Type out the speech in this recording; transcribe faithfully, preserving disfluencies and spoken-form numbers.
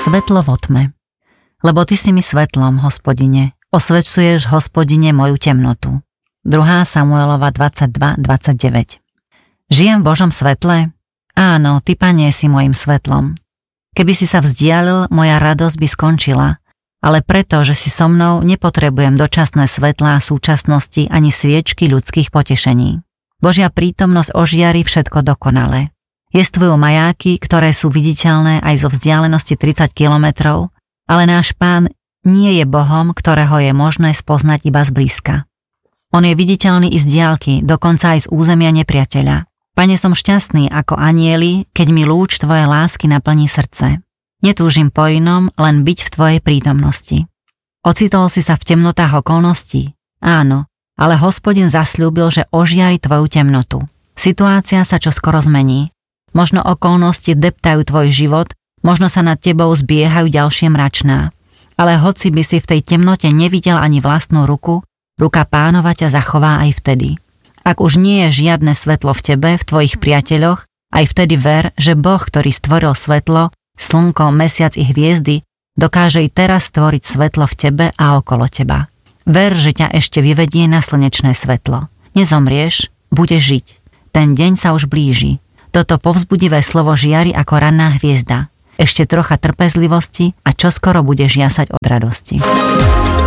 Svetlo vo tme. Lebo ty si mi svetlom, Hospodine, osvečuješ, Hospodine, moju temnotu. druhá Samuelova dvadsaťdva dvadsaťdeväť. Žijem v Božom svetle? Áno, ty, Pane, si mojim svetlom. Keby si sa vzdialil, moja radosť by skončila, ale preto, že si so mnou, nepotrebujem dočasné svetlá súčasnosti ani sviečky ľudských potešení. Božia prítomnosť ožiari všetko dokonale. Jestvujú majáky, ktoré sú viditeľné aj zo vzdialenosti tridsať kilometrov, ale náš Pán nie je Bohom, ktorého je možné spoznať iba zblízka. On je viditeľný i z diaľky, dokonca aj z územia nepriateľa. Pane, som šťastný ako anjeli, keď mi lúč tvojej lásky naplní srdce. Netúžim po inom, len byť v tvojej prítomnosti. Ocitol si sa v temnotách okolností? Áno, ale Hospodin zasľúbil, že ožiari tvoju temnotu. Situácia sa čoskoro zmení. Možno okolnosti deptajú tvoj život, možno sa nad tebou zbiehajú ďalšie mračná. Ale hoci by si v tej temnote nevidel ani vlastnú ruku, ruka Pánova ťa zachová aj vtedy. Ak už nie je žiadne svetlo v tebe, v tvojich priateľoch, aj vtedy ver, že Boh, ktorý stvoril svetlo, slnko, mesiac i hviezdy, dokáže i teraz stvoriť svetlo v tebe a okolo teba. Ver, že ťa ešte vyvedie na slnečné svetlo. Nezomrieš, budeš žiť. Ten deň sa už blíži. Toto povzbudivé slovo žiari ako ranná hviezda. Ešte trocha trpezlivosti a čoskoro budeš jasať od radosti.